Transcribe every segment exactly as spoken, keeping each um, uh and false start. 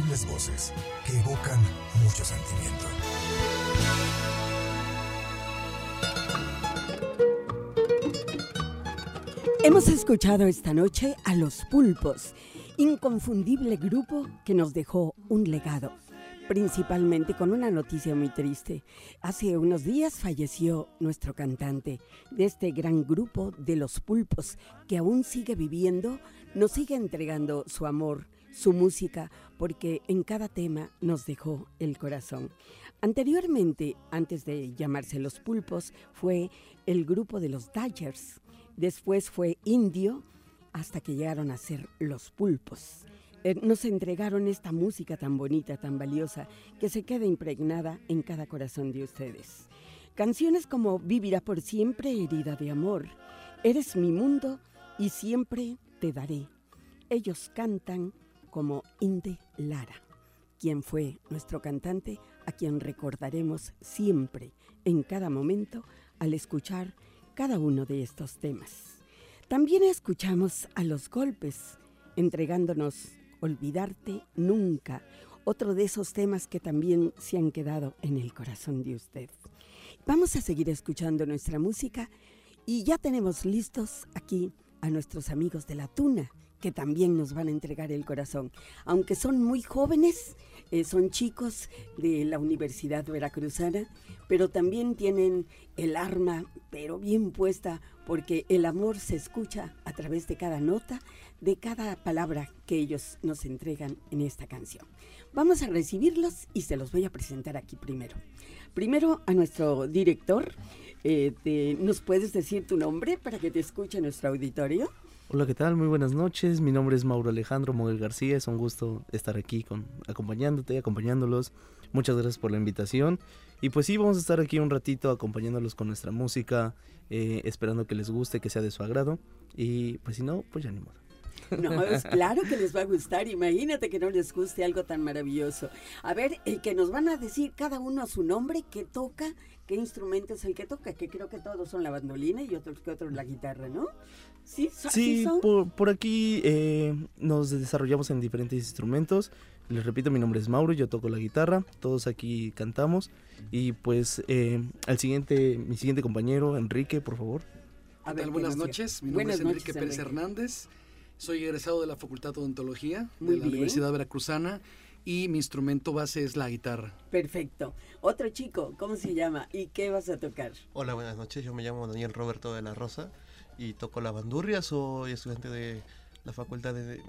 irresistibles voces que evocan mucho sentimiento. Hemos escuchado esta noche a Los Pulpos, inconfundible grupo que nos dejó un legado, principalmente con una noticia muy triste. Hace unos días falleció nuestro cantante de este gran grupo de Los Pulpos, que aún sigue viviendo, nos sigue entregando su amor, su música, porque en cada tema nos dejó el corazón. Anteriormente, antes de llamarse Los Pulpos, fue el grupo de los Dodgers. Después fue Indio, hasta que llegaron a ser Los Pulpos. Eh, nos entregaron esta música tan bonita, tan valiosa, que se queda impregnada en cada corazón de ustedes. Canciones como Vivirá por siempre, herida de amor, Eres mi mundo y siempre te daré. Ellos cantan como Inde Lara, quien fue nuestro cantante, a quien recordaremos siempre, en cada momento, al escuchar cada uno de estos temas. También escuchamos a Los Golpes, entregándonos Olvidarte Nunca, otro de esos temas que también se han quedado en el corazón de usted. Vamos a seguir escuchando nuestra música y ya tenemos listos aquí a nuestros amigos de La Tuna, que también nos van a entregar el corazón. Aunque son muy jóvenes, eh, son chicos de la Universidad Veracruzana, pero también tienen el arma, pero bien puesta, porque el amor se escucha a través de cada nota, de cada palabra que ellos nos entregan en esta canción. Vamos a recibirlos y se los voy a presentar aquí primero. Primero a nuestro director. Eh, te, ¿Nos puedes decir tu nombre para que te escuche nuestro auditorio? Hola, ¿qué tal? Muy buenas noches. Mi nombre es Mauro Alejandro Moguel García. Es un gusto estar aquí con, acompañándote, acompañándolos. Muchas gracias por la invitación. Y pues sí, vamos a estar aquí un ratito acompañándolos con nuestra música, eh, esperando que les guste, que sea de su agrado. Y pues si no, pues ya ni modo. No, es claro que les va a gustar. Imagínate que no les guste algo tan maravilloso. A ver, el que nos van a decir cada uno a su nombre, qué toca, qué instrumento es el que toca, que creo que todos son la bandolina y otros que otros la guitarra, ¿no? Sí, so, sí, ¿sí son? Por, por aquí eh, nos desarrollamos en diferentes instrumentos. Les repito, mi nombre es Mauro, yo toco la guitarra, todos aquí cantamos. Y pues eh, al siguiente, mi siguiente compañero, Enrique, por favor. A ver, buenas noches, mi nombre buenas es Enrique noches, Pérez Enrique. Hernández. Soy egresado de la Facultad de Odontología Muy de la bien. Universidad Veracruzana y mi instrumento base es la guitarra. Perfecto. Otro chico, ¿cómo se llama? ¿Y qué vas a tocar? Hola, buenas noches. Yo me llamo Daniel Roberto de la Rosa y toco la bandurria. Soy estudiante de la Facultad de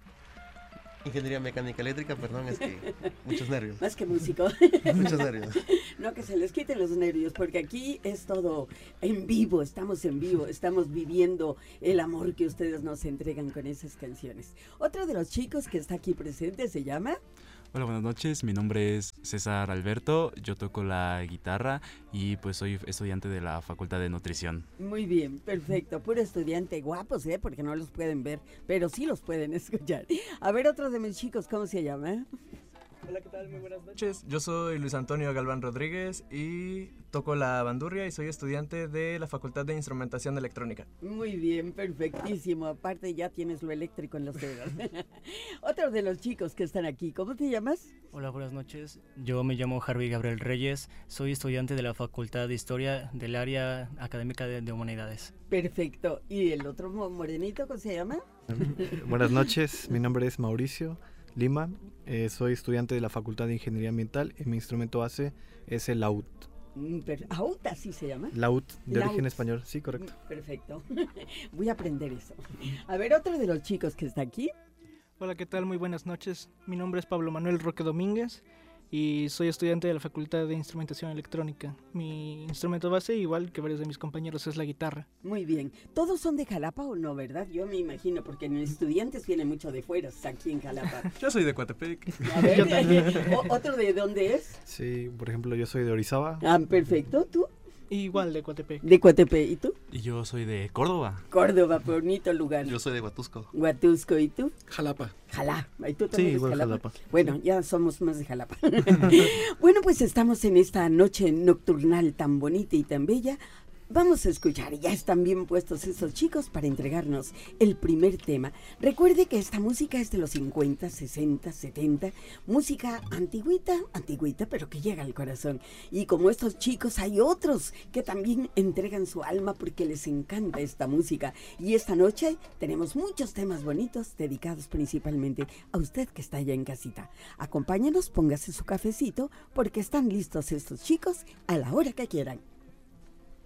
Ingeniería Mecánica Eléctrica. Perdón, es que muchos nervios. Más que músico. Muchos nervios. No, que se les quiten los nervios, porque aquí es todo en vivo, estamos en vivo, estamos viviendo el amor que ustedes nos entregan con esas canciones. Otro de los chicos que está aquí presente se llama... Hola, buenas noches, mi nombre es César Alberto, yo toco la guitarra y pues soy estudiante de la Facultad de Nutrición. Muy bien, perfecto, puro estudiante guapos, ¿eh? Porque no los pueden ver, pero sí los pueden escuchar. A ver, otro de mis chicos, ¿cómo se llama? Hola, ¿qué tal? Muy buenas noches. Yo soy Luis Antonio Galván Rodríguez y toco la bandurria y soy estudiante de la Facultad de Instrumentación Electrónica. Muy bien, perfectísimo. Aparte ya tienes lo eléctrico en los dedos. Otro de los chicos que están aquí, ¿cómo te llamas? Hola, buenas noches. Yo me llamo Harvey Gabriel Reyes. Soy estudiante de la Facultad de Historia del área académica de, de Humanidades. Perfecto. ¿Y el otro morenito, cómo se llama? Buenas noches, mi nombre es Mauricio Lima. Eh, soy estudiante de la Facultad de Ingeniería Ambiental y mi instrumento base es el laúd. ¿Laúd así se llama? Laúd, de Laúd. origen español, sí, correcto. Perfecto. Voy a aprender eso. A ver, otro de los chicos que está aquí. Hola, ¿qué tal? Muy buenas noches. Mi nombre es Pablo Manuel Roque Domínguez y soy estudiante de la Facultad de Instrumentación Electrónica. Mi instrumento base, igual que varios de mis compañeros, es la guitarra. Muy bien. ¿Todos son de Jalapa o no, verdad? Yo me imagino, porque en estudiantes vienen mucho de fuera, aquí en Jalapa. Yo soy de Coatepec. A ver, ¿o- ¿otro de dónde es? Sí, por ejemplo, yo soy de Orizaba. Ah, perfecto. ¿Tú? Igual de Coatepec. De Coatepec. ¿Y tú? Y yo soy de Córdoba. Córdoba, bonito lugar. Yo soy de Huatusco. Huatusco. ¿Y tú? Jalapa. Jalapa. ¿Y tú Sí, también eres igual Jalapa? Jalapa. Bueno, ya somos más de Jalapa. Bueno, pues estamos en esta noche nocturnal tan bonita y tan bella Vamos a escuchar, ya están bien puestos esos chicos para entregarnos el primer tema. Recuerde que esta música es de los cincuenta, sesenta, setenta, música antigüita, antigüita, pero que llega al corazón. Y como estos chicos hay otros que también entregan su alma porque les encanta esta música. Y esta noche tenemos muchos temas bonitos dedicados principalmente a usted que está allá en casita. Acompáñanos, póngase su cafecito porque están listos estos chicos a la hora que quieran.